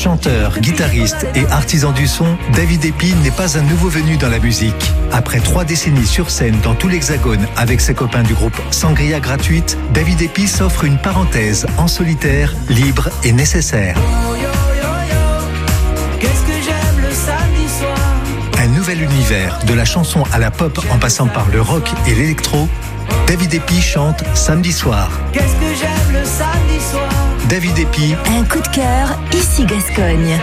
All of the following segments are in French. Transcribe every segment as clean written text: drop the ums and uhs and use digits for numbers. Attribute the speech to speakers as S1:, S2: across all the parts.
S1: Chanteur, guitariste et artisan du son, David Epy n'est pas un nouveau venu dans la musique. Après 3 décennies sur scène dans tout l'Hexagone avec ses copains du groupe Sangria Gratuite, David Epy s'offre une parenthèse en solitaire, libre et nécessaire.
S2: Qu'est-ce que j'aime le samedi soir.
S1: Un nouvel univers, de la chanson à la pop en passant par le rock et l'électro. David Epy chante Samedi soir.
S2: Qu'est-ce que j'aime le samedi soir.
S1: David Epy.
S3: Un coup de cœur, ici Gascogne.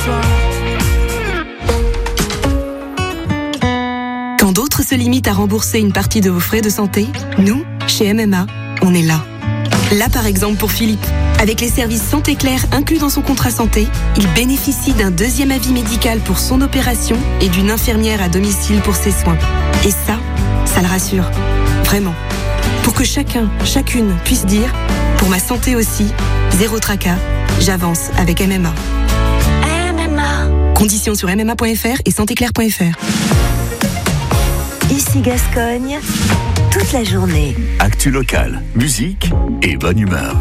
S3: Quand d'autres se limitent à rembourser une partie de vos frais de santé, nous, chez MMA, on est là. Là, par exemple, pour Philippe. Avec les services Santé Claire inclus dans son contrat santé, il bénéficie d'un 2e avis médical pour son opération et d'une infirmière à domicile pour ses soins. Et ça le rassure. Vraiment. Pour que chacune puisse dire, pour ma santé aussi, zéro tracas, j'avance avec MMA. MMA. Conditions sur mma.fr et santéclaire.fr.
S4: Ici Gascogne, toute la journée.
S5: Actu locale, musique et bonne humeur.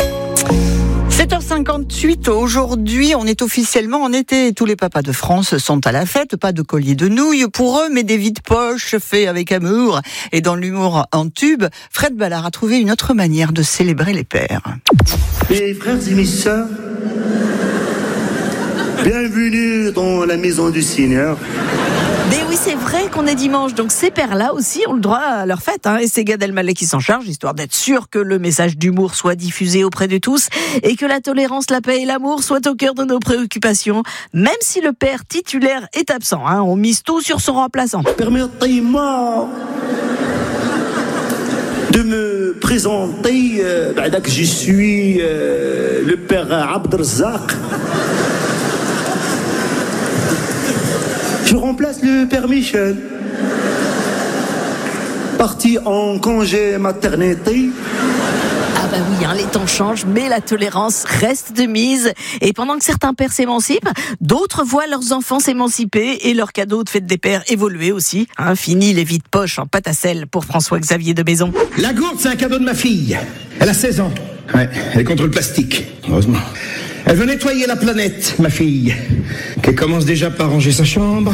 S6: 7h58, aujourd'hui on est officiellement en été. Tous les papas de France sont à la fête, pas de collier de nouilles pour eux, mais des vides-poches faits avec amour. Et dans l'humour en tube, Fred Ballard a trouvé une autre manière de célébrer les pères.
S7: Mes frères et mes sœurs, bienvenue dans la maison du Seigneur.
S8: Mais oui, c'est vrai qu'on est dimanche, donc ces pères-là aussi ont le droit à leur fête, et c'est Gad Elmaleh qui s'en charge, histoire d'être sûr que le message d'humour soit diffusé auprès de tous et que la tolérance, la paix et l'amour soient au cœur de nos préoccupations, même si le père titulaire est absent. On mise tout sur son remplaçant.
S7: Permettez-moi de me présenter, je suis le père Abdelrazak. Je remplace le père Michel, parti en congé maternité.
S8: Ah bah oui, les temps changent, mais la tolérance reste de mise. Et pendant que certains pères s'émancipent, d'autres voient leurs enfants s'émanciper et leurs cadeaux de fête des pères évoluer aussi. Fini les vides-poches en pâte à sel pour François-Xavier de Maison.
S9: La gourde, c'est un cadeau de ma fille. Elle a 16 ans. Ouais, elle est contre le plastique, heureusement. Elle veut nettoyer la planète, ma fille, qu'elle commence déjà par ranger sa chambre.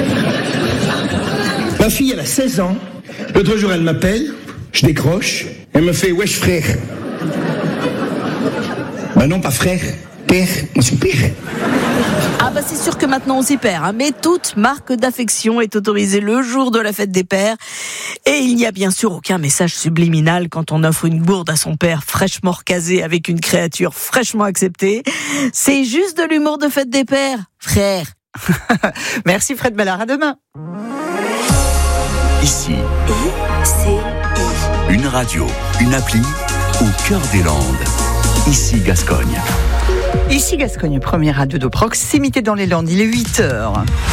S9: Ma fille, elle a 16 ans. L'autre jour, elle m'appelle, je décroche, elle me fait « Wesh frère ». Ben non, pas frère, père, on s'y perd.
S8: Ah bah c'est sûr que maintenant on s'y perd, mais toute marque d'affection est autorisée le jour de la fête des pères. Et il n'y a bien sûr aucun message subliminal quand on offre une gourde à son père fraîchement recasé avec une créature fraîchement acceptée. C'est juste de l'humour de fête des pères, frère.
S6: Merci Fred Ballard, à demain.
S5: Ici, une radio, une appli au cœur des Landes. Ici Gascogne.
S6: Ici Gascogne, première radio de proximité dans les Landes, il est 8h.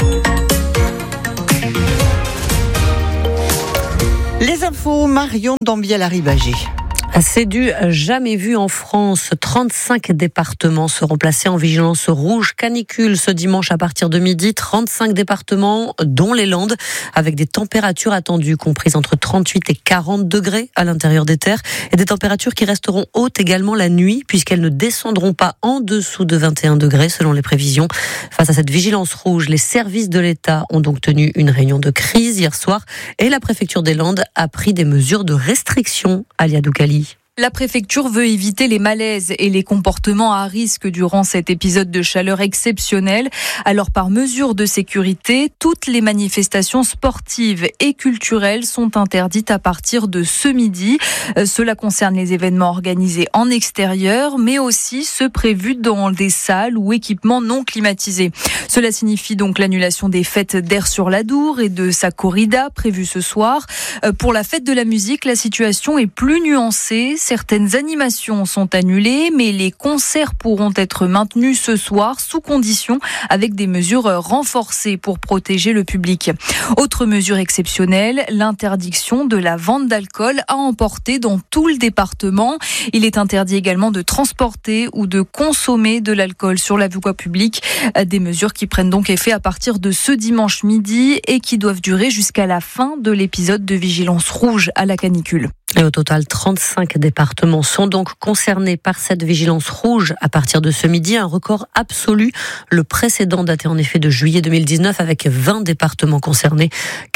S6: Les infos, Marion Dambiel-Arribagé.
S10: C'est du jamais vu en France. 35 départements seront placés en vigilance rouge canicule ce dimanche à partir de midi. 35 départements, dont les Landes, avec des températures attendues comprises entre 38 et 40 degrés à l'intérieur des terres. Et des températures qui resteront hautes également la nuit, puisqu'elles ne descendront pas en dessous de 21 degrés selon les prévisions. Face à cette vigilance rouge, les services de l'État ont donc tenu une réunion de crise hier soir. Et la préfecture des Landes a pris des mesures de restriction. Alia Doukali.
S11: La préfecture veut éviter les malaises et les comportements à risque durant cet épisode de chaleur exceptionnel. Alors, par mesure de sécurité, toutes les manifestations sportives et culturelles sont interdites à partir de ce midi. Cela concerne les événements organisés en extérieur, mais aussi ceux prévus dans des salles ou équipements non climatisés. Cela signifie donc l'annulation des fêtes d'Air sur l'Adour et de sa corrida prévue ce soir. Pour la fête de la musique, la situation est plus nuancée. Certaines animations sont annulées, mais les concerts pourront être maintenus ce soir sous condition, avec des mesures renforcées pour protéger le public. Autre mesure exceptionnelle, l'interdiction de la vente d'alcool à emporter dans tout le département. Il est interdit également de transporter ou de consommer de l'alcool sur la voie publique. Des mesures qui prennent donc effet à partir de ce dimanche midi et qui doivent durer jusqu'à la fin de l'épisode de vigilance rouge à la canicule.
S10: Et au total, 35 départements sont donc concernés par cette vigilance rouge à partir de ce midi, un record absolu. Le précédent datait en effet de juillet 2019 avec 20 départements concernés.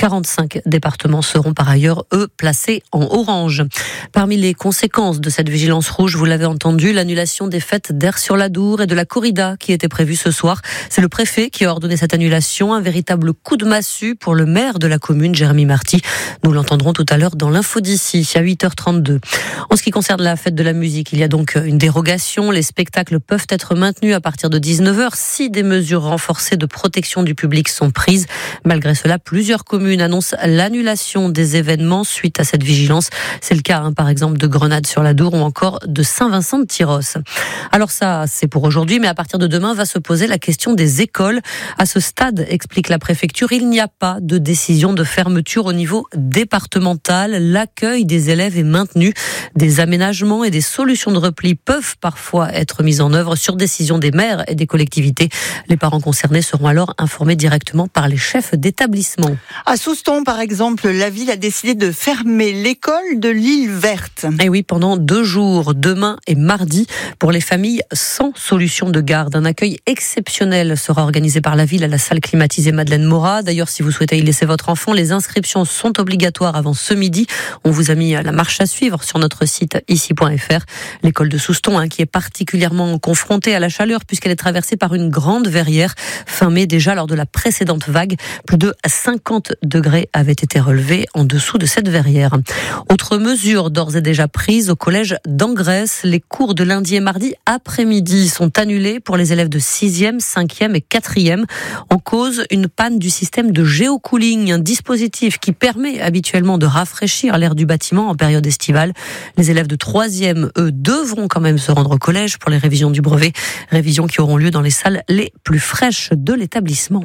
S10: 45 départements seront par ailleurs, eux, placés en orange. Parmi les conséquences de cette vigilance rouge, vous l'avez entendu, l'annulation des fêtes d'Aire-sur-l'Adour et de la corrida qui était prévue ce soir. C'est le préfet qui a ordonné cette annulation, un véritable coup de massue pour le maire de la commune, Jérémy Marty. Nous l'entendrons tout à l'heure dans l'info d'ici, à 8h32. En ce qui concerne la fête de la musique, il y a donc une dérogation. Les spectacles peuvent être maintenus à partir de 19h si des mesures renforcées de protection du public sont prises. Malgré cela, plusieurs communes annoncent l'annulation des événements suite à cette vigilance. C'est le cas, par exemple, de Grenade-sur-l'Adour ou encore de Saint-Vincent-de-Tyrosse. Alors ça, c'est pour aujourd'hui, mais à partir de demain va se poser la question des écoles. À ce stade, explique la préfecture, il n'y a pas de décision de fermeture au niveau départemental. L'accueil des élèves est maintenu. Des aménagements et des solutions de repli peuvent parfois être mises en œuvre sur décision des maires et des collectivités. Les parents concernés seront alors informés directement par les chefs d'établissement.
S6: À Souston, par exemple, la ville a décidé de fermer l'école de l'île Verte.
S10: Et oui, pendant 2 jours, demain et mardi, pour les familles sans solution de garde. Un accueil exceptionnel sera organisé par la ville à la salle climatisée Madeleine Morat. D'ailleurs, si vous souhaitez y laisser votre enfant, les inscriptions sont obligatoires avant ce midi. On vous a mis la marche à suivre sur notre site ici.fr. L'école de Souston, qui est particulièrement confrontée à la chaleur puisqu'elle est traversée par une grande verrière. Fin mai, déjà lors de la précédente vague, plus de 50 degrés avaient été relevés en dessous de cette verrière. Autre mesure d'ores et déjà prise au collège d'Angresse. Les cours de lundi et mardi après-midi sont annulés pour les élèves de 6e, 5e et 4e. En cause, une panne du système de géocooling, un dispositif qui permet habituellement de rafraîchir l'air du bâtiment en période estivale. Les élèves de 3e, eux, devront quand même se rendre au collège pour les révisions du brevet. Révisions qui auront lieu dans les salles les plus fraîches de l'établissement.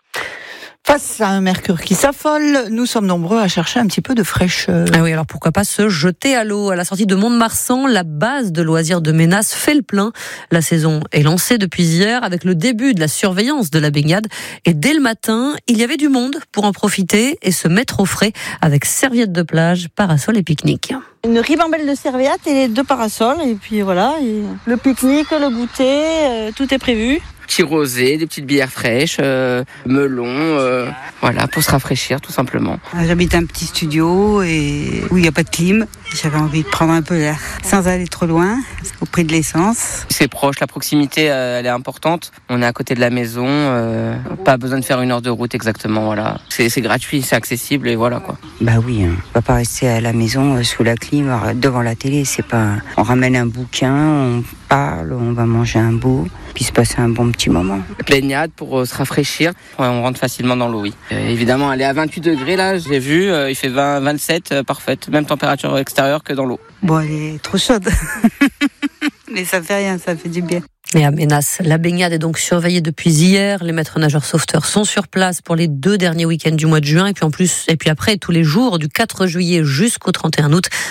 S6: Face à un mercure qui s'affole, nous sommes nombreux à chercher un petit peu de fraîcheur.
S10: Ah oui, alors pourquoi pas se jeter à l'eau. À la sortie de Mont-de-Marsan, la base de loisirs de Ménas fait le plein. La saison est lancée depuis hier avec le début de la surveillance de la baignade. Et dès le matin, il y avait du monde pour en profiter et se mettre au frais avec serviettes de plage, parasol et pique-nique.
S12: Une ribambelle de serviettes et les 2 parasols. Et puis voilà, et le pique-nique, le goûter, tout est prévu.
S13: Petit rosé, des petites bières fraîches, melon, voilà, pour se rafraîchir tout simplement.
S14: J'habite un petit studio et où il n'y a pas de clim. J'avais envie de prendre un peu l'air sans aller trop loin, au prix de l'essence.
S13: C'est proche, la proximité elle est importante. On est à côté de la maison, pas besoin de faire 1 heure de route exactement, voilà. C'est gratuit, c'est accessible et voilà quoi.
S14: Bah oui, on va pas rester à la maison sous la clim, devant la télé, c'est pas. On ramène un bouquin, on parle, on va manger un bout, puis se passer un bon petit moment.
S13: Baignade pour se rafraîchir, on rentre facilement dans l'eau, oui. Évidemment, elle est à 28 degrés là, j'ai vu, il fait 20, 27, parfaite, même température extérieure que dans l'eau.
S14: Bon, elle est trop chaude, mais ça fait rien, ça fait du bien.
S10: Et à Ménas, la baignade est donc surveillée depuis hier. Les maîtres nageurs sauveteurs sont sur place pour les 2 derniers week-ends du mois de juin. Et puis après, tous les jours, du 4 juillet jusqu'au 31 août,